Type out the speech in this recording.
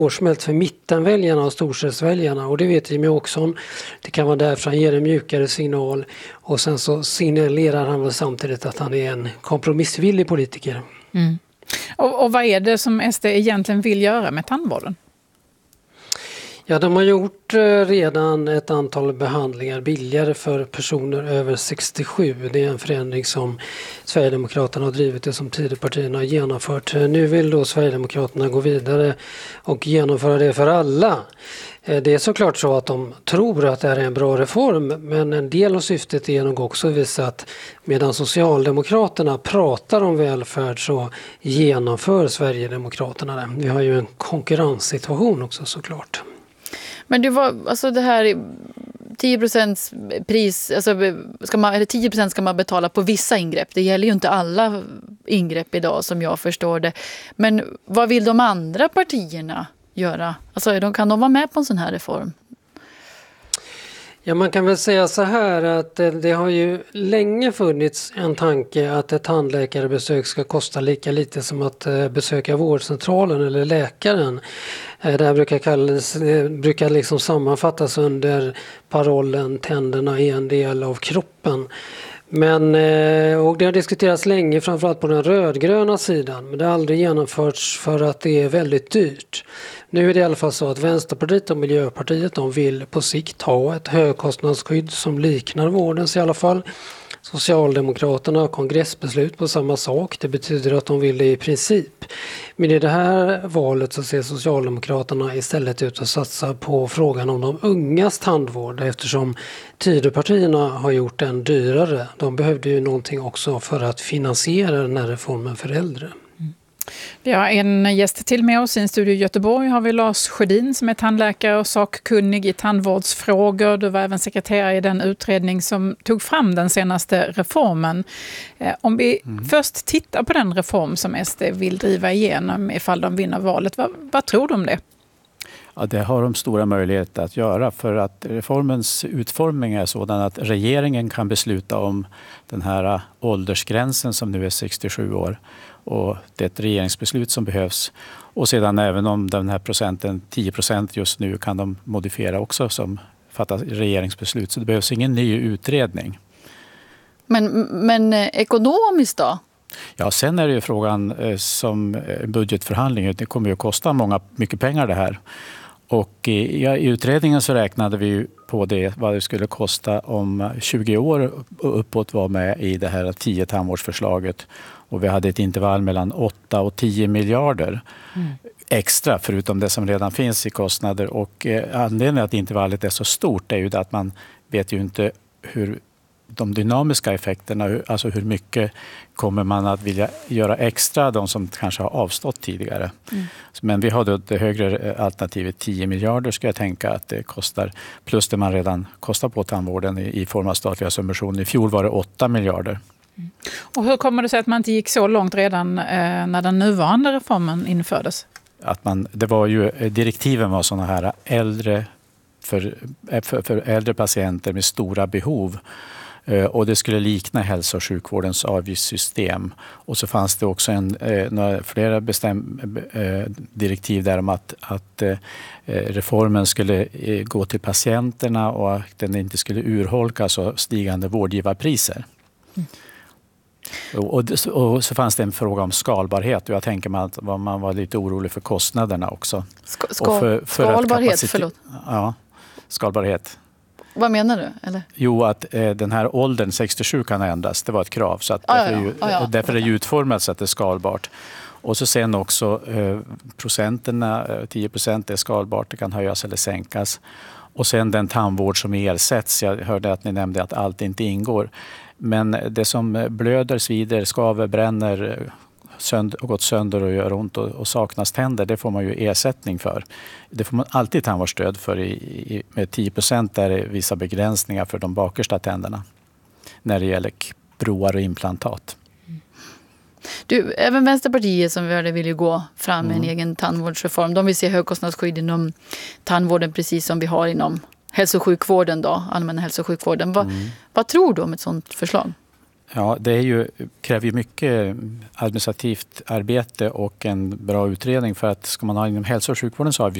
Smält för mittenväljarna och storstadsväljarna, och det vet Jimmie Åkesson. Det kan vara därför han ger en mjukare signal, och sen så signalerar han väl samtidigt att han är en kompromissvillig politiker. Mm. Och vad är det som SD egentligen vill göra med tandvården? Ja, de har gjort redan ett antal behandlingar billigare för personer över 67. Det är en förändring som Sverigedemokraterna har drivit och som Tidöpartierna har genomfört. Nu vill då Sverigedemokraterna gå vidare och genomföra det för alla. Det är såklart så att de tror att det här är en bra reform, men en del av syftet är nog också att visa att medan Socialdemokraterna pratar om välfärd så genomför Sverigedemokraterna det. Vi har ju en konkurrenssituation också såklart. Men alltså det här 10% pris, alltså eller 10% ska man betala på vissa ingrepp. Det gäller ju inte alla ingrepp idag som jag förstår det. Men vad vill de andra partierna göra? Alltså kan de vara med på en sån här reform? Ja, man kan väl säga så här att det har ju länge funnits en tanke att ett tandläkarbesök ska kosta lika lite som att besöka vårdcentralen eller läkaren. Det här brukar liksom sammanfattas under parollen tänderna är en del av kroppen. Men, och det har diskuterats länge, framförallt på den rödgröna sidan, men det har aldrig genomförts för att det är väldigt dyrt. Nu är det i alla fall så att Vänsterpartiet och Miljöpartiet, de vill på sikt ha ett högkostnadsskydd som liknar vårdens i alla fall. Socialdemokraterna har kongressbeslut på samma sak. Det betyder att de vill det i princip. Men i det här valet så ser Socialdemokraterna istället ut att satsa på frågan om de ungas tandvård, eftersom Tidöpartierna har gjort den dyrare. De behövde ju någonting också för att finansiera den här reformen för äldre. Vi har en gäst till med oss i en studio i Göteborg. Har vi Lars Sjödin som är tandläkare och sakkunnig i tandvårdsfrågor. Du var även sekreterare i den utredning som tog fram den senaste reformen. Om vi först tittar på den reform som SD vill driva igenom ifall de vinner valet. Vad tror du om det? Ja, det har de stora möjligheter att göra, för att reformens utformning är sådan att regeringen kan besluta om den här åldersgränsen som nu är 67 år. Och det är ett regeringsbeslut som behövs. Och sedan även om den här procenten, 10% just nu, kan de modifiera också som fattar regeringsbeslut. Så det behövs ingen ny utredning. Men ekonomiskt då? Ja, sen är det ju frågan som budgetförhandling. Det kommer ju att kosta mycket pengar det här. Och i utredningen så räknade vi på det, vad det skulle kosta om 20 år uppåt var med i det här 10 tandvårdsförslaget. Och vi hade ett intervall mellan 8 och 10 miljarder extra, förutom det som redan finns i kostnader. Och anledningen att intervallet är så stort är ju att man vet ju inte hur de dynamiska effekterna, alltså hur mycket kommer man att vilja göra extra, de som kanske har avstått tidigare. Men vi har då det högre alternativet 10 miljarder ska jag tänka att det kostar, plus det man redan kostar på tandvården i form av statliga subventioner. I fjol var det 8 miljarder. Och hur kommer det sig att man inte gick så långt redan när den nuvarande reformen infördes? Det var ju, direktiven var sådana här äldre för äldre patienter med stora behov. Och det skulle likna hälso- och sjukvårdens avgiftssystem. Och så fanns det också flera direktiv där om att reformen skulle gå till patienterna och att den inte skulle urholkas av stigande vårdgivarpriser. Och så fanns det en fråga om skalbarhet, och jag tänker mig att man var lite orolig för kostnaderna också. Skalbarhet, förlåt. Ja, skalbarhet. Vad menar du? Eller? Jo, att den här åldern 67 kan ändras. Det var ett krav. Så att därför är det utformat så att det är skalbart. Och så sen också procenterna, 10% är skalbart. Det kan höjas eller sänkas. Och sen den tandvård som ersätts. Jag hörde att ni nämnde att allt inte ingår. Men det som blöder, svider, skaver, bränner, gått sönder och gör ont och saknas tänder, det får man ju ersättning för. Det får man alltid tandvårdsstöd för. Med 10% är det vissa begränsningar för de bakersta tänderna när det gäller broar och implantat. Du, även Vänsterpartiet som vi hörde vill ju gå fram med en egen tandvårdsreform. De vill se högkostnadsskydd inom tandvården precis som vi har inom hälso- och sjukvården då, allmänna hälso- och sjukvården. Vad tror du om ett sådant förslag? Ja, det kräver ju mycket administrativt arbete och en bra utredning, för att ska man ha inom hälso- och sjukvården så har vi